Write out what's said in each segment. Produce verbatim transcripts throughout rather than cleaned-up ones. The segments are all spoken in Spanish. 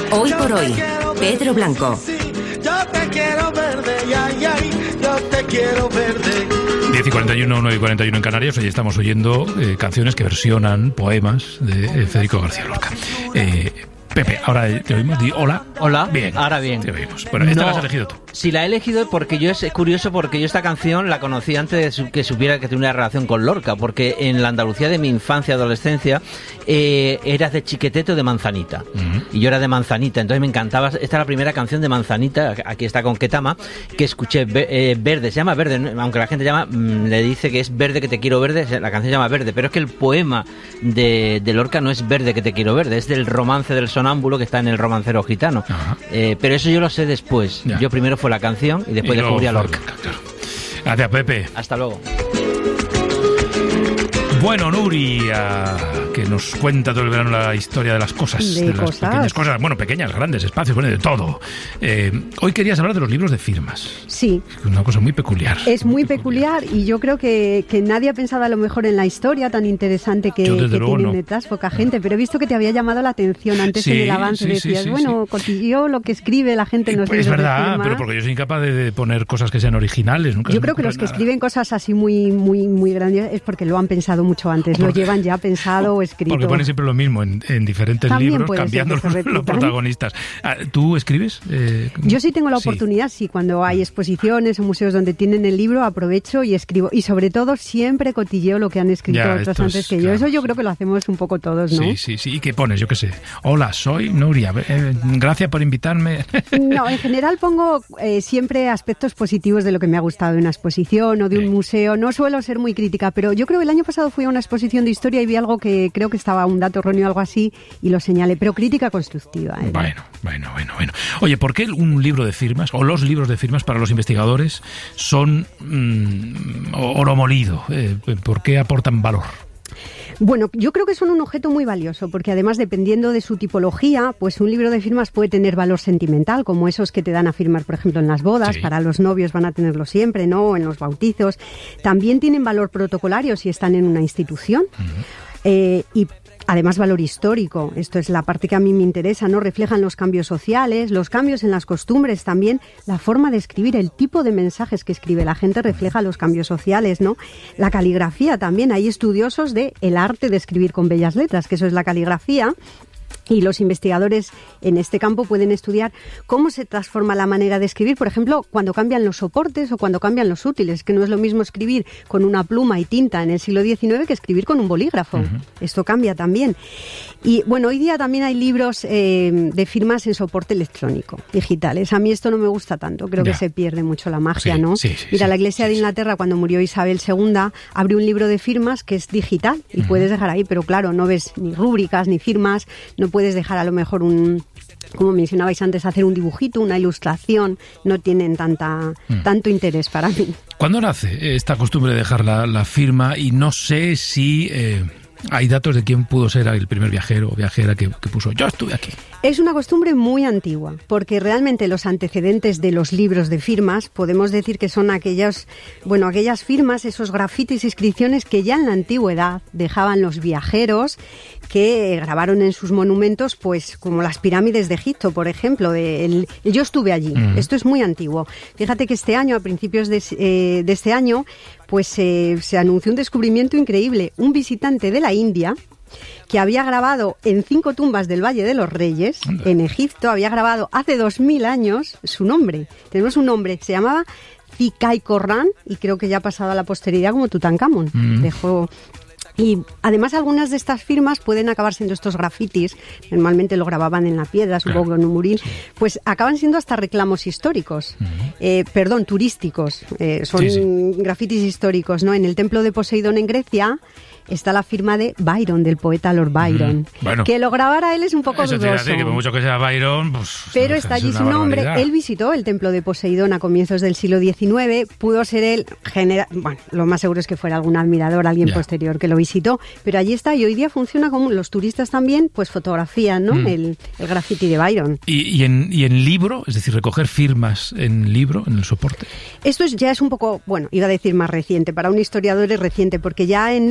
Hoy por hoy, Pedro Blanco. Yo te quiero verde, ay, ay, yo te quiero verde. diez y cuarenta y uno, nueve y cuarenta y uno en Canarias. Hoy estamos oyendo eh, canciones que versionan poemas de eh, Federico García Lorca. Eh, Pepe, ahora te oímos. Di hola. Hola. Bien. Ahora bien. Te oímos. Bueno, esta No, la has elegido tú. Sí, la he elegido porque yo es curioso porque yo esta canción la conocí antes de su, que supiera que tenía una relación con Lorca, porque en la Andalucía de mi infancia y adolescencia eh, eras de Chiqueteto de Manzanita. Uh-huh. Y yo era de Manzanita, entonces me encantaba. Esta es la primera canción de Manzanita, aquí está con Ketama, que escuché. Eh, Verde, se llama Verde, aunque la gente llama, mmm, le dice que es Verde que te quiero verde, la canción se llama Verde, pero es que el poema de, de Lorca no es Verde que te quiero verde, es del romance del sonámbulo que está en el Romancero Gitano. Uh-huh. eh, pero eso yo lo sé después. Ya. Yo primero fue la canción y después y descubrí a Lorca. Claro. Gracias, Pepe. Hasta luego. Bueno, Nuria, que nos cuenta todo el verano la historia de las cosas, de, de las cosas. pequeñas cosas, bueno, pequeñas, grandes, espacios, bueno, de todo. Eh, hoy querías hablar de los libros de firmas. Sí. Es una cosa muy peculiar. Es muy, muy peculiar, peculiar y yo creo que, que nadie ha pensado a lo mejor en la historia tan interesante que, que tienen no. detrás poca gente, pero he visto que te había llamado la atención antes sí, en el avance. Sí, decías, sí, sí, bueno, sí. cotilleo lo que escribe la gente en los pues libros es verdad, de firmas. Pero porque yo soy incapaz de, de poner cosas que sean originales. Nunca yo creo que los nada. que escriben cosas así muy, muy, muy grandes es porque lo han pensado mucho antes, lo llevan ya pensado o escrito. Porque ponen siempre lo mismo en, en diferentes También libros, cambiando los, los protagonistas. ¿Tú escribes? Eh, Yo sí tengo la sí. oportunidad, sí, cuando hay exposiciones o museos donde tienen el libro, aprovecho y escribo. Y sobre todo siempre cotilleo lo que han escrito ya, otros antes es, que yo. Claro. Eso yo creo que lo hacemos un poco todos, ¿no? Sí, sí, sí. ¿Y qué pones? Yo qué sé. Hola, soy Nuria. Eh, gracias por invitarme. No, en general pongo eh, siempre aspectos positivos de lo que me ha gustado de una exposición o de un sí. museo. No suelo ser muy crítica, pero yo creo que el año pasado fui a una exposición de historia y vi algo que creo que estaba un dato erróneo o algo así y lo señalé, pero crítica constructiva. ¿eh? Bueno, bueno, bueno, bueno. Oye, ¿por qué un libro de firmas o los libros de firmas para los investigadores son mmm, oro molido? Eh, ¿Por qué aportan valor? Bueno, yo creo que son un objeto muy valioso, porque además, dependiendo de su tipología, pues un libro de firmas puede tener valor sentimental, como esos que te dan a firmar, por ejemplo, en las bodas, sí. para los novios van a tenerlo siempre, ¿no? En los bautizos. También tienen valor protocolario si están en una institución. Uh-huh. Eh, y además valor histórico, esto es la parte que a mí me interesa, ¿no? Reflejan los cambios sociales, los cambios en las costumbres, también la forma de escribir, el tipo de mensajes que escribe la gente refleja los cambios sociales, ¿no? La caligrafía también, hay estudiosos de el arte de escribir con bellas letras, que eso es la caligrafía. Y los investigadores en este campo pueden estudiar cómo se transforma la manera de escribir, por ejemplo, cuando cambian los soportes o cuando cambian los útiles, que no es lo mismo escribir con una pluma y tinta en el siglo diecinueve que escribir con un bolígrafo. Uh-huh. Esto cambia también. Y bueno, hoy día también hay libros eh, de firmas en soporte electrónico, digitales. A mí esto no me gusta tanto, creo ya. que se pierde mucho la magia, sí, ¿no? Sí, sí, Mira, sí, la Iglesia sí, de Inglaterra, cuando murió Isabel segunda, abrió un libro de firmas que es digital y uh-huh. puedes dejar ahí, pero claro, no ves ni rúbricas ni firmas, no puedes dejar a lo mejor un, como mencionabais antes, hacer un dibujito, una ilustración, no tienen tanta mm. tanto interés para mí. ¿Cuándo nace esta costumbre de dejar la, la firma? Y no sé si eh, hay datos de quién pudo ser el primer viajero o viajera que, que puso yo estuve aquí. Es una costumbre muy antigua, porque realmente los antecedentes de los libros de firmas podemos decir que son aquellas, bueno, aquellas firmas, esos grafitis, inscripciones que ya en la antigüedad dejaban los viajeros que grabaron en sus monumentos, pues como las pirámides de Egipto, por ejemplo, de el, el yo estuve allí. Uh-huh. Esto es muy antiguo. Fíjate que este año, a principios de, eh, de este año, pues eh, se anunció un descubrimiento increíble. Un visitante de la India que había grabado en cinco tumbas del Valle de los Reyes, Anda. en Egipto, había grabado hace dos mil años su nombre. Tenemos un nombre, se llamaba Zikai Corran y creo que ya ha pasado a la posteridad como Tutankamón. Mm. Dejó... Y además algunas de estas firmas pueden acabar siendo estos grafitis, normalmente lo grababan en la piedra, supongo claro. en un murín, pues acaban siendo hasta reclamos históricos, uh-huh. eh, perdón, turísticos, eh, son sí, sí. grafitis históricos, ¿no? En el templo de Poseidón en Grecia está la firma de Byron, del poeta Lord Byron. Mm, bueno, que lo grabara él es un poco eso dudoso. Te que por mucho que sea Byron, pues... Pero está allí su nombre. Él visitó el templo de Poseidón a comienzos del siglo diecinueve. Pudo ser él, genera... bueno, lo más seguro es que fuera algún admirador, alguien yeah. posterior que lo visitó. Pero allí está y hoy día funciona como los turistas también, pues fotografían, ¿no? Mm. El, el graffiti de Byron. ¿Y, y, en, ¿Y en libro? Es decir, recoger firmas en libro, en el soporte. Esto es, ya es un poco, bueno, iba a decir más reciente. Para un historiador es reciente, porque ya en, en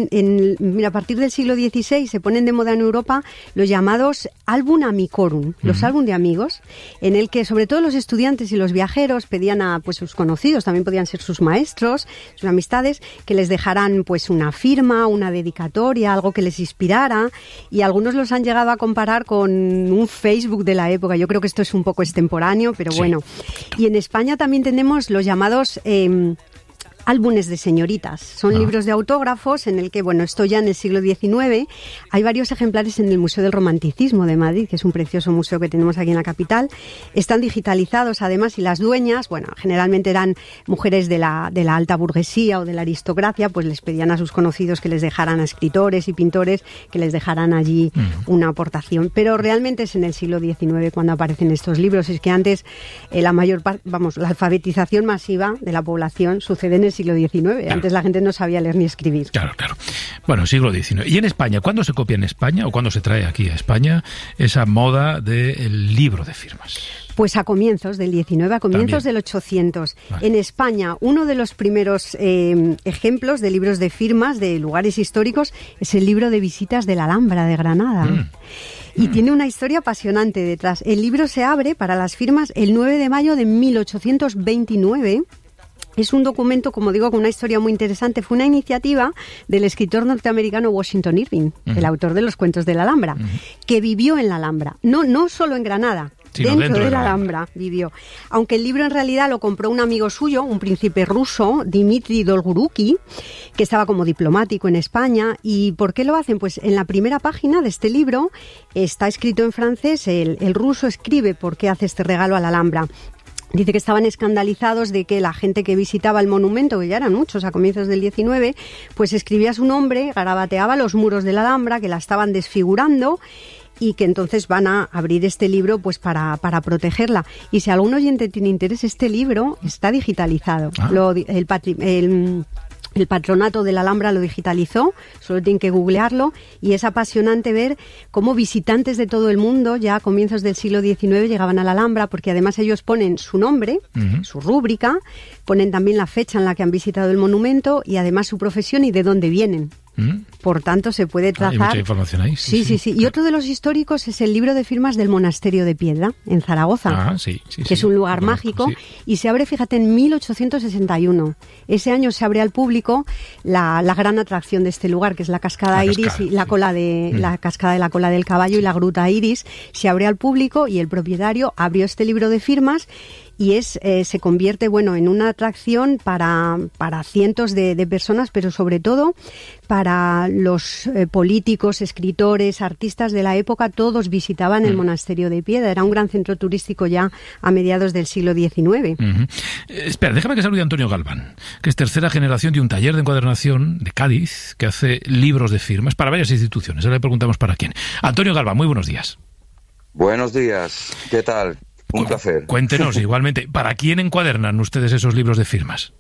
el, mira, a partir del siglo dieciséis se ponen de moda en Europa los llamados álbum amicorum, los uh-huh. álbum de amigos, en el que sobre todo los estudiantes y los viajeros pedían a pues sus conocidos, también podían ser sus maestros, sus amistades, que les dejaran pues una firma, una dedicatoria, algo que les inspirara, y algunos los han llegado a comparar con un Facebook de la época. Yo creo que esto es un poco extemporáneo, pero sí. Bueno. Y en España también tenemos los llamados eh, álbumes de señoritas. Son ah. libros de autógrafos en el que, bueno, esto ya en el siglo diecinueve, hay varios ejemplares en el Museo del Romanticismo de Madrid, que es un precioso museo que tenemos aquí en la capital. Están digitalizados además, y las dueñas, bueno, generalmente eran mujeres de la, de la alta burguesía o de la aristocracia, pues les pedían a sus conocidos que les dejaran a escritores y pintores, que les dejaran allí uh-huh. una aportación. Pero realmente es en el siglo diecinueve cuando aparecen estos libros. Es que antes eh, la mayor parte, vamos, la alfabetización masiva de la población sucede en el siglo diecinueve. Claro. Antes la gente no sabía leer ni escribir. Claro, claro. Bueno, siglo diecinueve. ¿Y en España? ¿Cuándo se copia en España o cuándo se trae aquí a España esa moda del libro de firmas? Pues a comienzos del diecinueve, a comienzos También. del ochocientos. Vale. En España, uno de los primeros eh, ejemplos de libros de firmas de lugares históricos es el libro de visitas de la Alhambra de Granada. Mm. Y mm. tiene una historia apasionante detrás. El libro se abre para las firmas el nueve de mayo de mil ochocientos veintinueve. Es un documento, como digo, con una historia muy interesante. Fue una iniciativa del escritor norteamericano Washington Irving, uh-huh. el autor de los cuentos de la Alhambra, uh-huh. que vivió en la Alhambra. No, no solo en Granada, dentro, dentro de la Alhambra, Alhambra vivió. Aunque el libro en realidad lo compró un amigo suyo, un príncipe ruso, Dmitri Dolgoruki, que estaba como diplomático en España. ¿Y por qué lo hacen? Pues en la primera página de este libro está escrito en francés. El, el ruso escribe por qué hace este regalo a la Alhambra. Dice que estaban escandalizados de que la gente que visitaba el monumento, que ya eran muchos a comienzos del diecinueve, pues escribía su nombre, garabateaba los muros de la Alhambra, que la estaban desfigurando, y que entonces van a abrir este libro pues para, para protegerla. Y si algún oyente tiene interés, este libro está digitalizado. Ah. Lo, el, patri, el El patronato de la Alhambra lo digitalizó, solo tienen que googlearlo, y es apasionante ver cómo visitantes de todo el mundo ya a comienzos del siglo diecinueve llegaban a la Alhambra, porque además ellos ponen su nombre, uh-huh. su rúbrica, ponen también la fecha en la que han visitado el monumento y además su profesión y de dónde vienen. ¿Mm? Por tanto, se puede trazar... Ah, hay mucha información ahí. Sí, sí, sí. sí. Y otro de los históricos es el libro de firmas del Monasterio de Piedra, en Zaragoza, ah, sí, sí, que sí. es un lugar Conozco, mágico, sí. y se abre, fíjate, en mil ochocientos sesenta y uno. Ese año se abre al público la, la gran atracción de este lugar, que es la cascada la Iris, cascada, y la, sí. cola de, mm. la cascada de la cola del caballo y la gruta Iris. Se abre al público y el propietario abrió este libro de firmas, y es eh, se convierte, bueno, en una atracción para, para cientos de, de personas, pero sobre todo para los eh, políticos, escritores, artistas de la época. Todos visitaban el mm. Monasterio de Piedra. Era un gran centro turístico ya a mediados del siglo diecinueve. Uh-huh. Eh, espera, déjame que salude a Antonio Galván, que es tercera generación de un taller de encuadernación de Cádiz, que hace libros de firmas para varias instituciones. Ahora le preguntamos para quién. Antonio Galván, muy buenos días. Buenos días, ¿qué tal? Un placer. Cuéntenos, igualmente, ¿para quién encuadernan ustedes esos libros de firmas?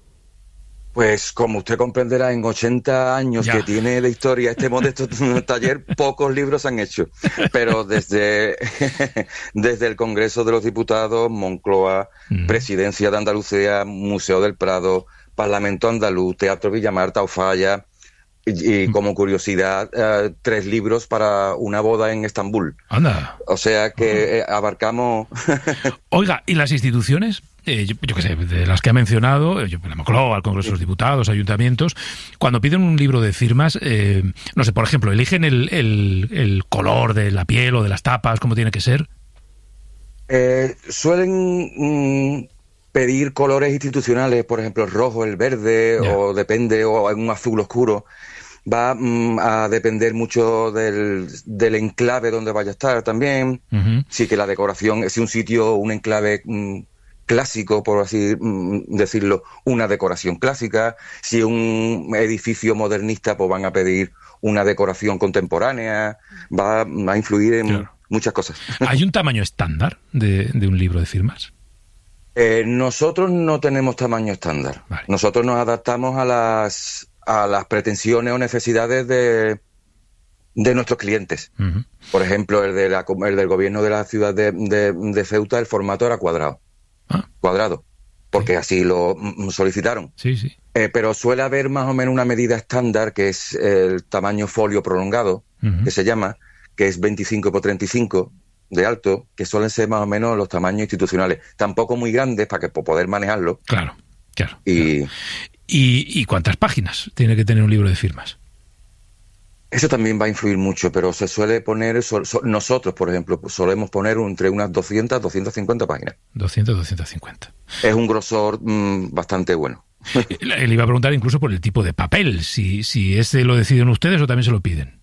Pues como usted comprenderá, en ochenta años ya. que tiene de historia este modesto taller, pocos libros han hecho. Pero desde, desde el Congreso de los Diputados, Moncloa, mm. Presidencia de Andalucía, Museo del Prado, Parlamento Andaluz, Teatro Villamarta o Falla, y, y como curiosidad, uh, tres libros para una boda en Estambul. Anda. O sea que eh, abarcamos... Oiga, ¿y las instituciones? Eh, yo, yo qué sé, de las que ha mencionado, yo, la Moncloa, el Congreso de los Diputados, ayuntamientos, cuando piden un libro de firmas, eh, no sé, por ejemplo, ¿eligen el, el, el color de la piel o de las tapas, cómo tiene que ser? Eh, suelen... Mm, pedir colores institucionales, por ejemplo, el rojo, el verde, yeah. o depende, o un azul oscuro. Va mm, a depender mucho del, del enclave donde vaya a estar también. Uh-huh. Sí, que la decoración, si un sitio, un enclave mm, clásico, por así mm, decirlo, una decoración clásica. Si un edificio modernista, pues van a pedir una decoración contemporánea. Va, va a influir en claro. muchas cosas. ¿Hay un tamaño estándar de, de un libro de firmas? Eh, nosotros no tenemos tamaño estándar. Vale. Nosotros nos adaptamos a las a las pretensiones o necesidades de, de nuestros clientes. Uh-huh. Por ejemplo, el, de la, el del gobierno de la ciudad de, de, de Ceuta, el formato era cuadrado. ¿Ah? Cuadrado. porque sí. así lo mm, solicitaron. Sí, sí. Eh, pero suele haber más o menos una medida estándar, que es el tamaño folio prolongado, uh-huh. que se llama, que es veinticinco por treinta y cinco de alto, que suelen ser más o menos los tamaños institucionales. Tampoco muy grandes para que para poder manejarlo. Claro, claro. Y, claro. ¿Y, ¿Y cuántas páginas tiene que tener un libro de firmas? Eso también va a influir mucho, pero se suele poner, so, so, nosotros, por ejemplo, solemos poner entre unas doscientas, doscientas cincuenta páginas. doscientas, doscientas cincuenta. Es un grosor mmm, bastante bueno. Le iba a preguntar incluso por el tipo de papel, si, si ese lo deciden ustedes o también se lo piden.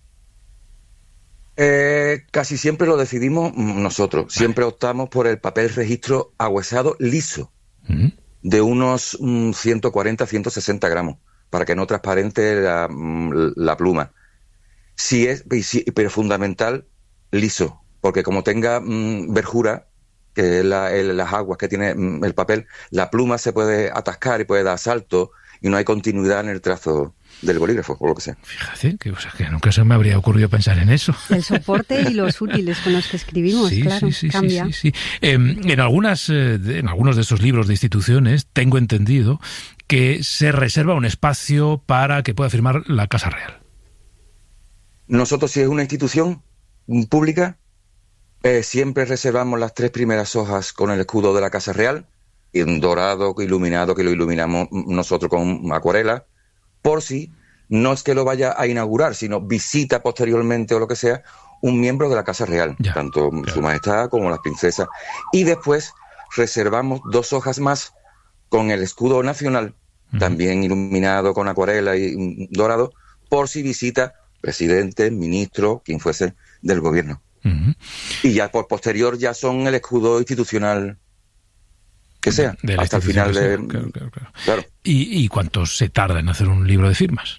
Eh, casi siempre lo decidimos nosotros. Vale. Siempre optamos por el papel registro ahuesado liso, ¿Mm? de unos mm, ciento cuarenta, ciento sesenta gramos, para que no transparente la, la pluma. Si es, pero fundamental, liso, porque como tenga mmm, verjura, que es la, el, las aguas que tiene mmm, el papel, la pluma se puede atascar y puede dar salto y no hay continuidad en el trazo del bolígrafo o lo que sea. Fíjate, que, o sea, que nunca se me habría ocurrido pensar en eso. El soporte y los útiles con los que escribimos, sí, claro, sí, sí, cambia. Sí, sí, sí. Eh, en, algunas, eh, de, en algunos de estos libros de instituciones tengo entendido que se reserva un espacio para que pueda firmar la Casa Real. Nosotros, si es una institución pública, eh, siempre reservamos las tres primeras hojas con el escudo de la Casa Real, y un dorado iluminado que lo iluminamos nosotros con acuarela, por si no es que lo vaya a inaugurar, sino visita posteriormente o lo que sea un miembro de la Casa Real, ya, tanto claro. Su Majestad como las princesas. Y después reservamos dos hojas más con el escudo nacional, uh-huh. también iluminado con acuarela y dorado, por si visita presidente, ministro, quien fuese del gobierno. Uh-huh. Y ya por posterior ya son el escudo institucional que sea, de hasta el final de... Claro, claro, claro. Claro. ¿Y, ¿Y cuánto se tarda en hacer un libro de firmas?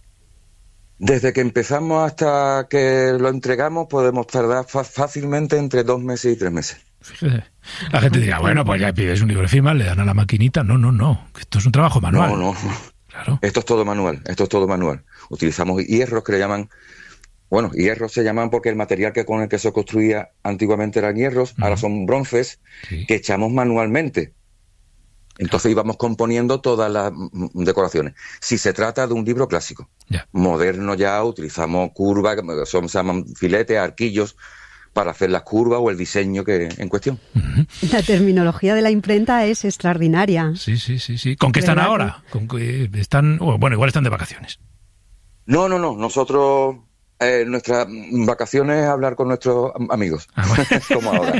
Desde que empezamos hasta que lo entregamos podemos tardar fa- fácilmente entre dos meses y tres meses. Fíjate. La gente dirá, bueno, pues ya pides un libro de firmas, le dan a la maquinita. No, no, no. Esto es un trabajo manual. No, no. Claro. Esto es todo manual, esto es todo manual. Utilizamos hierros que le llaman... Bueno, hierros se llaman porque el material que con el que se construía antiguamente eran hierros, uh-huh. ahora son bronces, sí. que echamos manualmente. Entonces claro. íbamos componiendo todas las decoraciones. Si se trata de un libro clásico, yeah. moderno ya, utilizamos curvas, son, se llaman filetes, arquillos, para hacer las curvas o el diseño que en cuestión. Uh-huh. La terminología de la imprenta es extraordinaria. Sí, sí, sí, sí. ¿Con qué están ahora? ¿Con qué están? Bueno, igual están de vacaciones. No, no, no. Nosotros... Eh, nuestras vacaciones es hablar con nuestros amigos, ah, bueno. como ahora.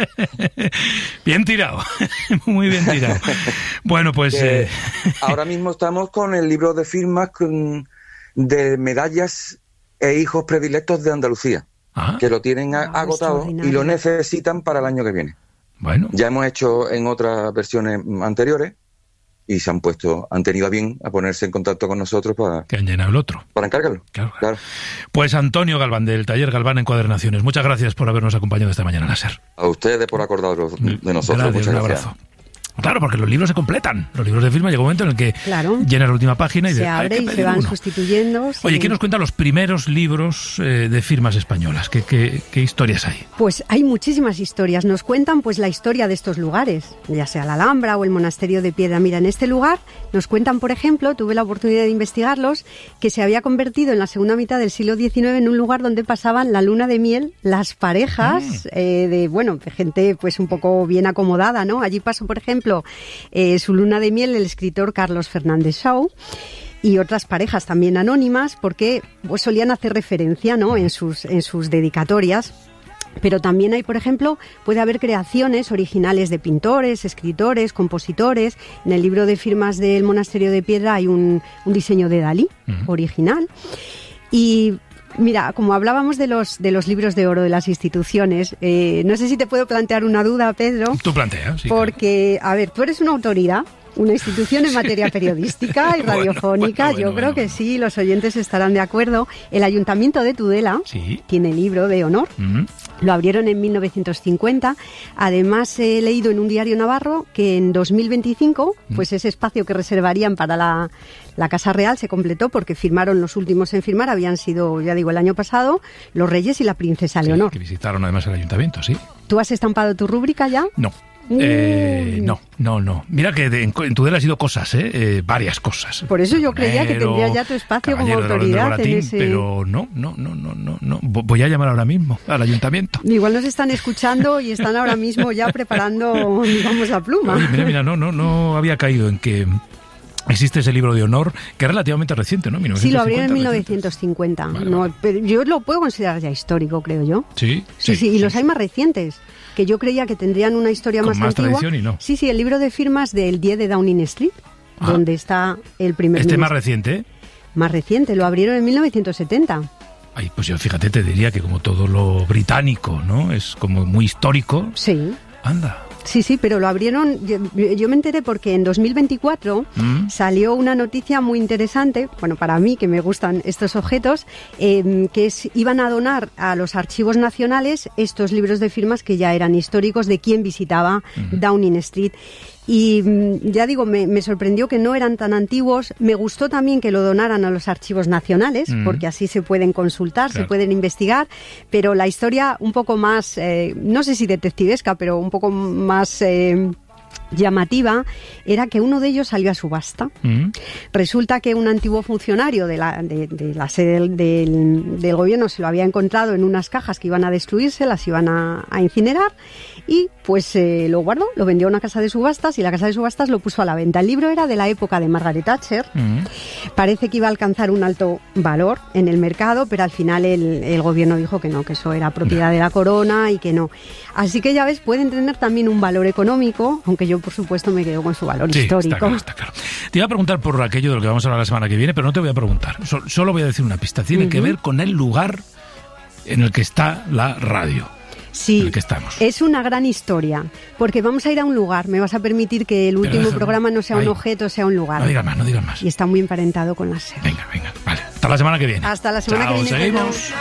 Bien tirado, muy bien tirado. Bueno, pues... Eh... Ahora mismo estamos con el libro de firmas con, de medallas e hijos predilectos de Andalucía, ah. que lo tienen a, ah, agotado y lo necesitan para el año que viene. Bueno. Ya hemos hecho en otras versiones anteriores, y se han puesto, han tenido a bien a ponerse en contacto con nosotros para... Que han llenado el otro. Para encargarlo. Claro, claro. Pues Antonio Galván, del taller Galván Encuadernaciones, muchas gracias por habernos acompañado esta mañana en la SER. A ustedes por acordaros de nosotros. Gracias, muchas un gracias. abrazo. Claro, porque los libros se completan. Los libros de firma llega un momento en el que claro. llenas la última página y se de, abre y se van uno. sustituyendo. Oye, sí. ¿qué nos cuentan los primeros libros eh, de firmas españolas? ¿Qué, qué, ¿Qué historias hay? Pues hay muchísimas historias. Nos cuentan pues la historia de estos lugares, ya sea la Alhambra o el monasterio de Piedra. Mira, en este lugar nos cuentan, por ejemplo, tuve la oportunidad de investigarlos, que se había convertido en la segunda mitad del siglo diecinueve en un lugar donde pasaban la luna de miel las parejas mm. eh, de, bueno, de gente pues un poco bien acomodada, ¿no? Allí pasó, por ejemplo, eh, su luna de miel el escritor Carlos Fernández Shaw y otras parejas también anónimas, porque pues, solían hacer referencia, ¿no?, en sus, en sus dedicatorias. Pero también hay, por ejemplo, puede haber creaciones originales de pintores, escritores, compositores. En el libro de firmas del Monasterio de Piedra hay un, un diseño de Dalí uh-huh. original. Y mira, como hablábamos de los de los libros de oro de las instituciones, eh, no sé si te puedo plantear una duda, Pedro. Tú planteas, sí. Porque, a ver, tú eres una autoridad, una institución en materia periodística y radiofónica. Bueno, bueno, Yo creo bueno. que sí, los oyentes estarán de acuerdo. El Ayuntamiento de Tudela sí. tiene libro de honor. Uh-huh. Lo abrieron en mil novecientos cincuenta. Además, he leído en un diario navarro que en dos mil veinticinco, pues ese espacio que reservarían para la, la Casa Real se completó porque firmaron los últimos en firmar. Habían sido, ya digo, el año pasado, los reyes y la princesa Leonor. Sí, que visitaron además el ayuntamiento, sí. ¿Tú has estampado tu rúbrica ya? No. Eh, no, no, no. Mira que de, en, en Tudela ha sido cosas, ¿eh? eh varias cosas. Por eso yo creía que tendría ya tu espacio como autoridad Latín, en ese... Pero no, no, no, no, no, no. Voy a llamar ahora mismo al ayuntamiento. Igual nos están escuchando y están ahora mismo ya preparando, vamos, la pluma. Oye, mira, mira, no, no, no había caído en que existe ese libro de honor, que es relativamente reciente, ¿no? Sí, lo abrieron en mil novecientos cincuenta. Vale, no, vale. Pero yo lo puedo considerar ya histórico, creo yo. Sí, sí, sí, sí y sí, los sí. hay más recientes, que yo creía que tendrían una historia Con más, más antigua. Tradición y no. Sí, sí, el libro de firmas del diez de Downing Street, ah. donde está el primer Este ministro. más reciente, ¿eh? Más reciente, lo abrieron en mil novecientos setenta. Ay, pues yo fíjate, te diría que como todo lo británico, ¿no? Es como muy histórico. Sí. Anda. Sí, sí, pero lo abrieron, yo, yo me enteré porque en dos mil veinticuatro ¿Mm? salió una noticia muy interesante, bueno, para mí que me gustan estos objetos, eh, que es, iban a donar a los archivos nacionales estos libros de firmas que ya eran históricos de quien visitaba ¿Mm? Downing Street. Y ya digo, me, me sorprendió que no eran tan antiguos. Me gustó también que lo donaran a los archivos nacionales, mm. porque así se pueden consultar, claro. se pueden investigar. Pero la historia un poco más, eh, no sé si detectivesca, pero un poco más... Eh, llamativa, era que uno de ellos salió a subasta. Mm. Resulta que un antiguo funcionario de la, de, de la sede del, del, del gobierno se lo había encontrado en unas cajas que iban a destruirse, las iban a, a incinerar, y pues eh, lo guardó, lo vendió a una casa de subastas y la casa de subastas lo puso a la venta. El libro era de la época de Margaret Thatcher. Mm. Parece que iba a alcanzar un alto valor en el mercado, pero al final el, el gobierno dijo que no, que eso era propiedad no. de la corona y que no. Así que ya ves, pueden tener también un valor económico, aunque yo por supuesto me quedo con su valor sí, histórico. Está claro, está claro. Te iba a preguntar por aquello de lo que vamos a hablar la semana que viene, pero no te voy a preguntar. So, solo voy a decir una pista. Tiene uh-huh. que ver con el lugar en el que está la radio. Sí, en el que estamos. Es una gran historia, porque vamos a ir a un lugar. Me vas a permitir que el último déjame, programa no sea ahí. un objeto, sea un lugar. No digas más, no digas más. Y está muy emparentado con la serie. Venga, venga, vale. Hasta la semana que viene. Hasta la semana Chao, que viene. Seguimos.